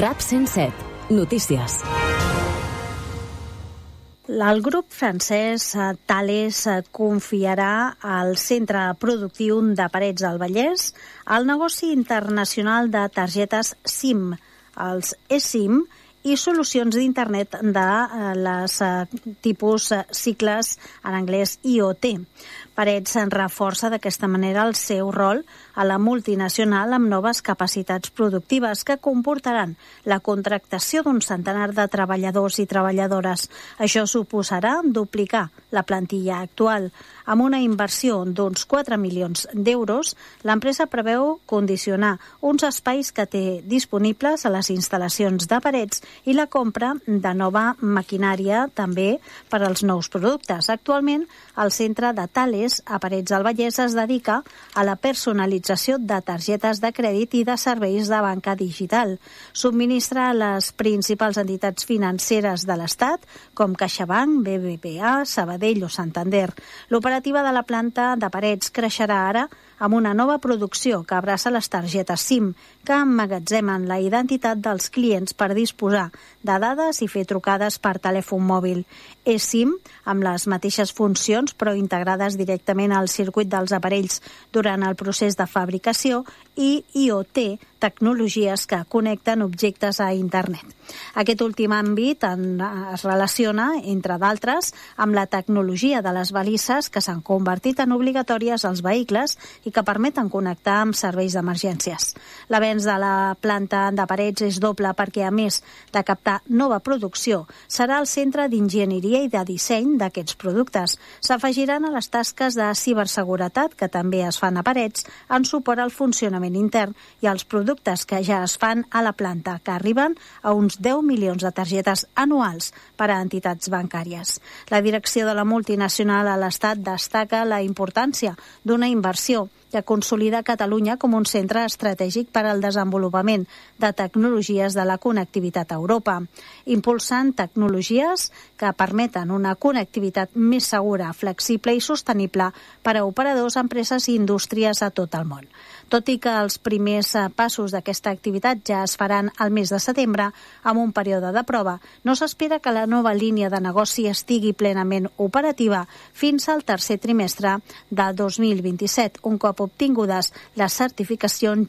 RAP 107. Notícies. El grup francès Thales confiarà al centre productiu de Parets del Vallès al negoci internacional de targetes SIM, els eSIM, i solucions d'internet de les tipus cicles en anglès IoT. Parets reforça d'aquesta manera el seu rol a la multinacional amb noves capacitats productives que comportaran la contractació d'un centenar de treballadors i treballadores. Això suposarà duplicar la plantilla actual. Amb una inversió d'uns 4 milions d'euros, l'empresa preveu condicionar uns espais que té disponibles a les instal·lacions de Parets i la compra de nova maquinària també per als nous productes. Actualment, el centre de Thales a Parets del Vallès es dedica a la personalització de targetes de crèdit i de serveis de banca digital. Subministra a les principals entitats financeres de l'Estat, com CaixaBank, BBVA, Sabadell o Santander. L'operativa de la planta de Parets creixerà ara amb una nova producció que abraça les targetes SIM, que emmagatzemen la identitat dels clients per disposar de dades i fer trucades per telèfon mòbil. eSIM, amb les mateixes funcions però integrades directament al circuit dels aparells durant el procés de fabricació, i IoT, tecnologies que connecten objectes a internet. Aquest últim àmbit es relaciona, entre d'altres, amb la tecnologia de les balises que s'han convertit en obligatòries als vehicles i que permeten connectar amb serveis d'emergències. L'avenç de la planta de Parets és doble perquè, a més de captar nova producció, serà el centre d'enginyeria i de disseny d'aquests productes. S'afegiran a les tasques de ciberseguretat, que també es fan a Parets, en suport al funcionament intern i als productes que ja es fan a la planta, que arriben a uns 10 milions de targetes anuals per a entitats bancàries. La direcció de la multinacional a l'Estat destaca la importància d'una inversió que consolida Catalunya com un centre estratègic per al desenvolupament de tecnologies de la connectivitat a Europa, impulsant tecnologies que permeten una connectivitat més segura, flexible i sostenible per a operadors, empreses i indústries a tot el món. Tot i que els primers passos d'aquesta activitat ja es faran al mes de setembre, amb un període de prova, no s'espera que la nova línia de negoci estigui plenament operativa fins al tercer trimestre de 2027, un cop obtingudes les certificacions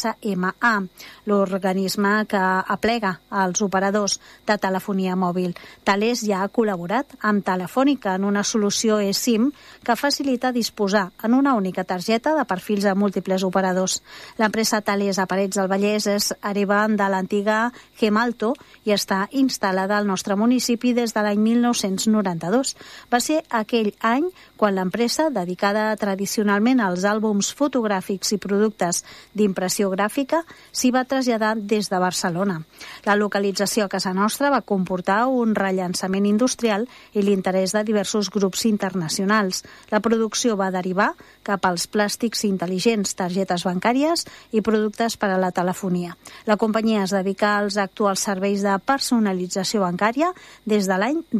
GSMA, l'organisme que aplega als operadors de telefonia mòbil. Thales ja ha col·laborat amb Telefònica en una solució eSIM que facilita disposar en una única targeta de perfils a múltiples operadors. L'empresa Thales a Parets del Vallès és hereva de l'antiga Gemalto i està instal·lada al nostre municipi des de l'any 1992. Va ser aquell any quan l'empresa, dedicada tradicionalment als àlbums fotogràfics i productes d'impressió gràfica, s'hi va traslladar des de Barcelona. La localització a casa nostra va comportar un rellançament industrial i l'interès de diversos grups internacionals. La producció va derivar cap als plàstics intel·ligents, targetes bancàries i productes per a la telefonia. La companyia es dedica als actuals serveis de personalització bancària des de l'any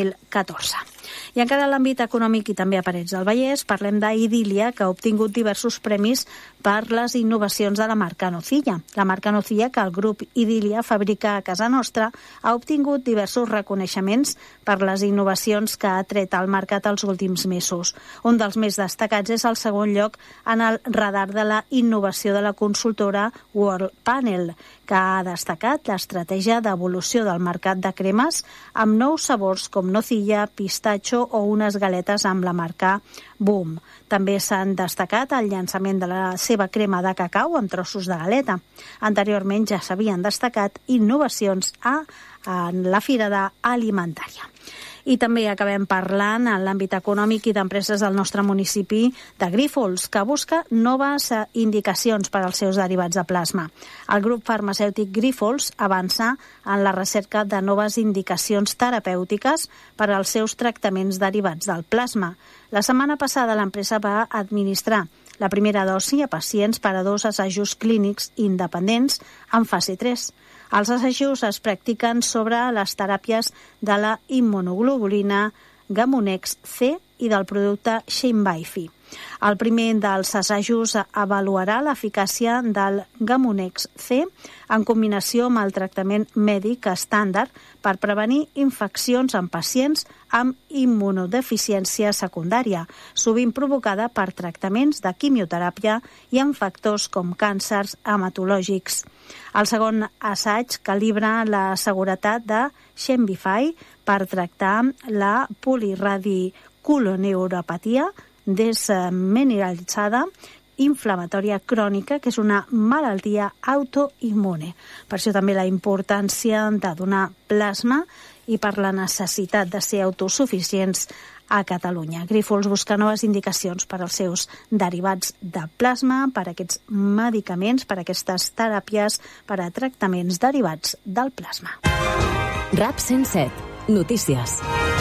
2014. I encara a l'àmbit econòmic i també a Parets del Vallès, parlem d'Idília, que ha obtingut diversos premis per les innovacions de la marca Nocilla. La marca Nocilla, que el grup Idília fabrica a casa nostra, ha obtingut diversos reconeixements per les innovacions que ha tret al mercat els últims mesos. Un dels més destacats és el segon lloc en el radar de la innovació de la consultora World Panel, que ha destacat l'estratègia d'evolució del mercat de cremes amb nous sabors com nocilla, pistatxo o unes galetes amb la marca Boom. També s'han destacat el llançament de la seva crema de cacau amb trossos de galeta. Anteriorment ja s'havien destacat innovacions en la Fira d'Alimentària. I també acabem parlant en l'àmbit econòmic i d'empreses del nostre municipi de Grífols, que busca noves indicacions per als seus derivats de plasma. El grup farmacèutic Grífols avança en la recerca de noves indicacions terapèutiques per als seus tractaments derivats del plasma. La setmana passada l'empresa va administrar la primera dosi a pacients per a 2 assajos clínics independents en fase 3. Els assajos es practiquen sobre les teràpies de la immunoglobulina Gamunex C i del producte Shinbaifi. El primer dels assajos avaluarà l'eficàcia del Gamunex C en combinació amb el tractament mèdic estàndard per prevenir infeccions en pacients amb immunodeficiència secundària, sovint provocada per tractaments de quimioteràpia i en factors com càncers hematològics. El segon assaig calibra la seguretat de Shinbaifi per tractar la poliradiculoneuropatia desmineralitzada inflamatòria crònica, que és una malaltia autoimmune. Per això també la importància de donar plasma i per la necessitat de ser autosuficients a Catalunya. Grífols busca noves indicacions per als seus derivats de plasma, per a aquests medicaments, per a aquestes teràpies, per a tractaments derivats del plasma. RAC 107. Notícies.